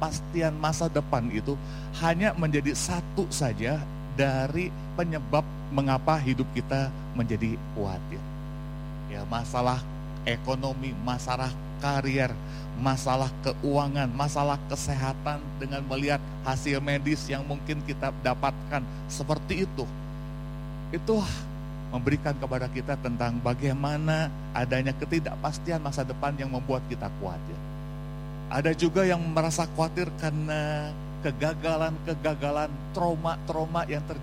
ketidakpastian masa depan itu hanya menjadi satu saja dari penyebab mengapa hidup kita menjadi khawatir. Ya, masalah ekonomi, masalah karier, masalah keuangan, masalah kesehatan dengan melihat hasil medis yang mungkin kita dapatkan seperti itu. Itu memberikan kepada kita tentang bagaimana adanya ketidakpastian masa depan yang membuat kita khawatir. Ada juga yang merasa khawatir karena kegagalan, trauma-trauma yang terjadi